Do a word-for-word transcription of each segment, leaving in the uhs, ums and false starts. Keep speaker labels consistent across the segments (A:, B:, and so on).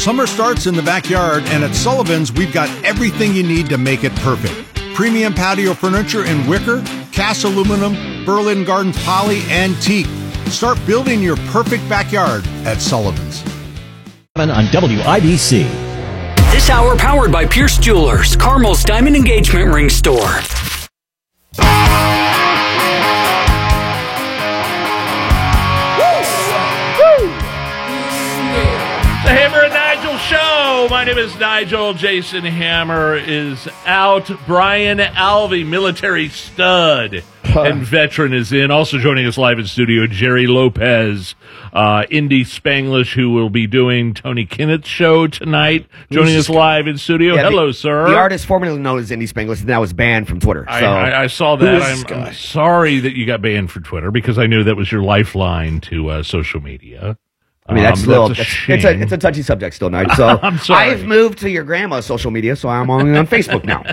A: Summer starts in the backyard, and at Sullivan's, we've got everything you need to make it perfect. Premium patio furniture in wicker, cast aluminum, Berlin Gardens poly, and teak. Start building your perfect backyard at Sullivan's.
B: On W I B C.
C: This hour powered by Pierce Jewelers, Carmel's Diamond Engagement Ring Store.
D: The Hammer and Nigel Show. My name is Nigel. Jason Hammer is out. Brian Alvey, military stud and veteran, is in. Also joining us live in studio, Jerry Lopez, uh, Indy Spanglish, who will be doing Tony Kinnett's show tonight. Joining us live in studio. Yeah, Hello,
E: the,
D: sir.
E: The artist formerly known as Indy Spanglish now is banned from Twitter. So.
D: I, I, I saw that. I'm, I'm sorry that you got banned from Twitter because I knew that was your lifeline to uh, social media.
E: I mean, that's
D: um,
E: still
D: that's a
E: that's, it's, a, it's a touchy subject still, Nigel. So
D: I'm sorry.
E: I've moved to your grandma's social media, so I'm only on Facebook now.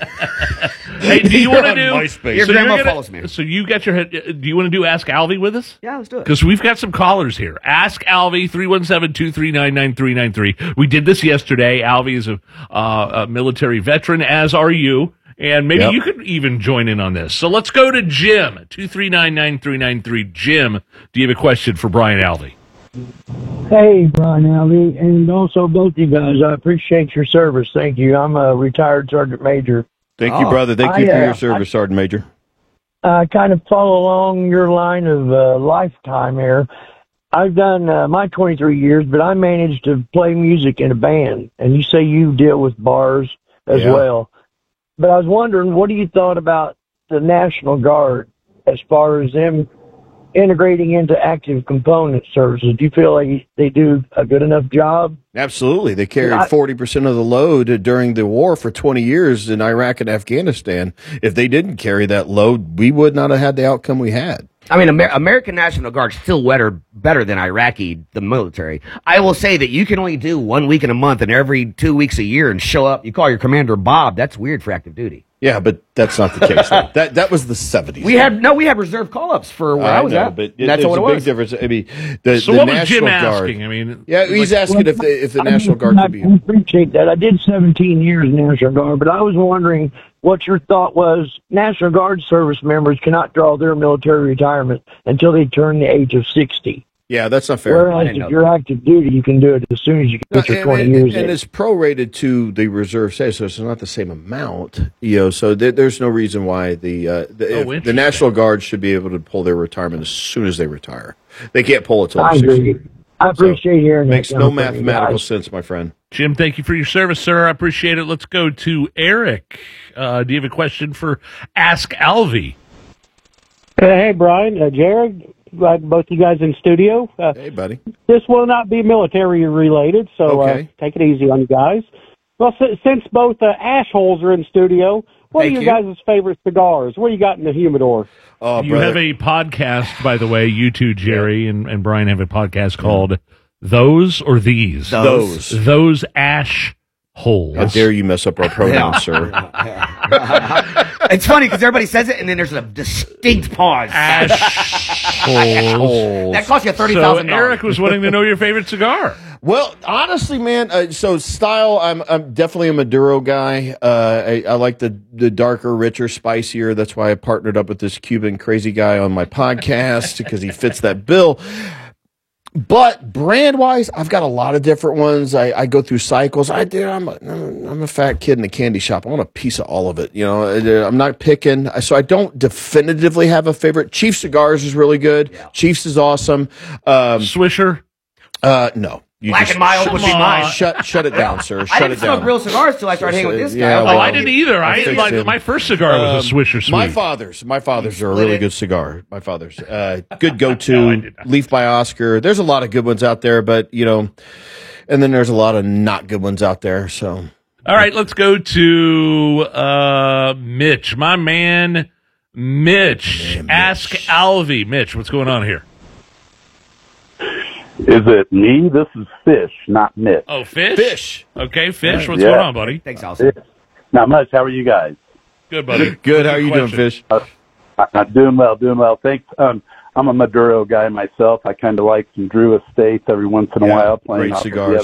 D: Hey, do you want to do
E: MySpace. Your
D: so
E: grandma
D: gonna,
E: follows me.
D: So you got your head. Do you want to do Ask Alvey with us?
E: Yeah, let's do it.
D: Because we've got some callers here. Ask Alvey, three one seven, two three nine, nine three nine three. We did this yesterday. Alvey is a, uh, a military veteran, as are you. And maybe yep. you could even join in on this. So let's go to Jim, two three nine, nine three nine three. Jim, do you have a question for Brian Alvey?
F: Hey, Brian Alvey, and also both you guys. I appreciate your service. Thank you. I'm a retired Sergeant Major.
G: Thank oh, you, brother. Thank I, you for uh, your service, I, Sergeant Major.
F: I kind of follow along your line of uh, lifetime here. I've done uh, my twenty-three years, but I managed to play music in a band, and you say you deal with bars as yeah. well. But I was wondering, what do you thought about the National Guard as far as them integrating into active component services? Do you feel like they do a good enough job?
G: Absolutely. They carried forty percent of the load during the war for twenty years in Iraq and Afghanistan. If they didn't carry that load, we would not have had the outcome we had.
E: I mean, Amer- American National Guard still better, better than Iraqi, the military. I will say that you can only do one week in a month and every two weeks a year and show up. You call your commander Bob. That's weird for active duty.
G: Yeah, but that's not the case. that that was the seventies.
E: We had no, we had reserve call-ups for where I, I was
G: know,
E: at.
G: But
E: it, that's what it
G: a
E: was.
G: Big difference. I mean, the,
D: so
G: the
D: what
G: National
D: was Jim
G: Guard.
D: asking? I mean,
G: yeah, he's
D: like,
G: asking if the if the
F: I
G: National Guard could be.
F: I appreciate that. I did seventeen years National Guard, but I was wondering what your thought was. National Guard service members cannot draw their military retirement until they turn the age of sixty.
G: Yeah, that's not fair.
F: Whereas if you're active duty, you can do it as soon as you get your twenty
G: and,
F: years.
G: And, and it's prorated to the reserve say, so it's not the same amount. You know, so th- there's no reason why the uh, the,
D: oh,
G: the National Guard should be able to pull their retirement as soon as they retire. They can't pull it till
F: I
G: they're
F: agree.
G: sixty.
F: I appreciate
G: so
F: hearing
G: makes
F: that.
G: no mathematical sense, my friend.
D: Jim, thank you for your service, sir. I appreciate it. Let's go to Eric. Uh, do you have a question for Ask Alvey?
H: Uh, hey, Brian, uh, Jared. Glad both you guys in studio. Uh,
G: hey, buddy.
H: This will not be military related, so
G: okay.
H: uh, take it easy on you guys. Well, s- since both uh, assholes are in studio, what
E: Thank
H: are your
E: you.
H: guys' favorite cigars? What do you got in the humidor?
G: Oh,
D: you
G: brother.
D: have a podcast, by the way. You two, Jerry and, and Brian, have a podcast called Those or These?
G: Those.
D: Those Ash Holes.
G: How dare you mess up our pronouns, sir.
E: It's funny because everybody says it, and then there's a distinct pause.
D: Ash Holes.
E: That costs you thirty
D: So
E: thousand dollars.
D: Eric was wanting to know your favorite cigar.
G: Well, honestly, man, uh, so style, I'm I'm definitely a Maduro guy. Uh, I, I like the, the darker, richer, spicier. That's why I partnered up with this Cuban crazy guy on my podcast because he fits that bill. But brand-wise, I've got a lot of different ones. I, I go through cycles. I do. I'm a, I'm a fat kid in a candy shop. I want a piece of all of it. You know, I'm not picking. So I don't definitively have a favorite. Chief Cigars is really good. Yeah. Chiefs is awesome. Um,
D: Swisher?
G: Uh, no. You
E: Black
G: just,
E: and mild would be mine.
G: Shut, shut it down, sir. Shut
E: I didn't
G: it down.
E: smoke real cigars till I started hanging with this guy.
G: Yeah,
D: Oh,
G: well,
D: I didn't either. I,
G: I
D: like
G: it.
D: my first cigar was a Swisher Sweet.
G: My father's, my father's are a really
E: it.
G: good cigar. My father's, uh, good go-to.
D: No, I did not.
G: Leaf by Oscar. There's a lot of good ones out there, but you know, and then there's a lot of not good ones out there. So,
D: all right, let's go to uh, Mitch, my man, Mitch.
G: Man,
D: Ask
G: Mitch.
D: Alvey. Mitch, what's going on here?
I: Is it me? This is Fish, not Mitch.
D: Oh, Fish?
G: Fish.
D: Okay, Fish, what's
I: Yeah.
D: going on, buddy?
E: Thanks, Allison.
I: Fish. Not much. How are you guys?
D: Good, buddy.
G: Good. How are you doing,
D: question.
G: Fish?
I: Uh, I, I'm doing well, doing well. Thanks. Um, I'm a Maduro guy myself. I kind of like some Drew Estates every once in a
G: Yeah,
I: while. Playing
G: great
I: off of
G: cigars.
I: the